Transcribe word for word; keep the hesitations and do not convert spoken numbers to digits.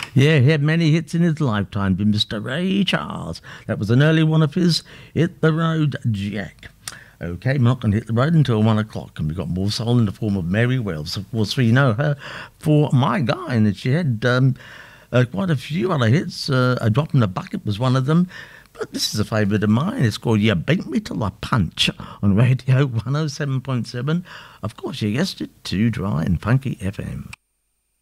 Yeah, he had many hits in his lifetime, but Mister Ray Charles. That was an early one of his, Hit the Road, Jack. Okay, we're not going to hit the road until one o'clock, and we've got more soul in the form of Mary Wells. Of course, we know her for My Guy, and she had um, uh, quite a few other hits. Uh, A Drop in the Bucket was one of them. But this is a favourite of mine. It's called You Beat Me Till I Punch on Radio one oh seven point seven. Of course, you guessed it, Too Dry and Funky F M.